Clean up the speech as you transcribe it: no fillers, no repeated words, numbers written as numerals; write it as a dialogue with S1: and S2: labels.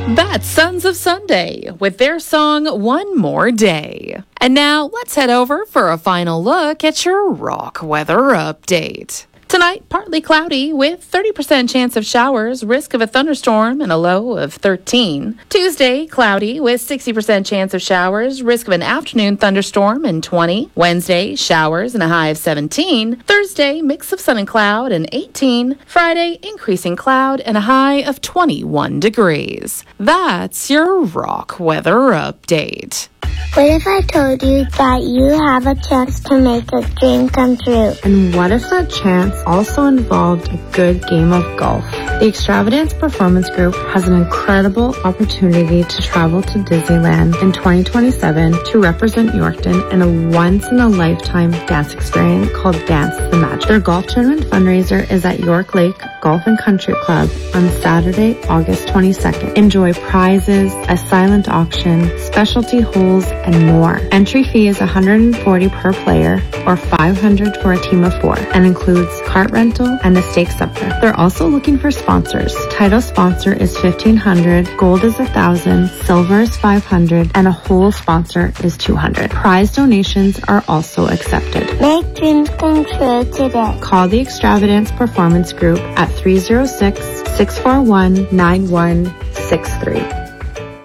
S1: That's Sons of Sunday with their song One More Day. And now let's head over for a final look at your rock weather update. Tonight, partly cloudy with 30% chance of showers, risk of a thunderstorm, and a low of 13. Tuesday, cloudy with 60% chance of showers, risk of an afternoon thunderstorm, and 20. Wednesday, showers and a high of 17. Thursday, mix of sun and cloud, and 18. Friday, increasing cloud and a high of 21 degrees. That's your rock weather update.
S2: What if I told you that you have a chance to make a dream come true?
S3: And what if that chance also involved a good game of golf? The Extravagance Performance Group has an incredible opportunity to travel to Disneyland in 2027 to represent Yorkton in a once-in-a-lifetime dance experience called Dance the Magic. Their golf tournament fundraiser is at York Lake Golf and Country Club on Saturday, August 22nd. Enjoy prizes, a silent auction, specialty holes, and more. Entry fee is $140 per player or $500 for a team of 4 and includes cart rental and a stake supper. They're also looking for sponsors. Title sponsor is $1,500, gold is $1,000, silver is $500, and a whole sponsor is $200. Prize donations are also accepted.
S2: Make dreams come true today.
S3: Call the Extravagance Performance Group at 306-641-9163.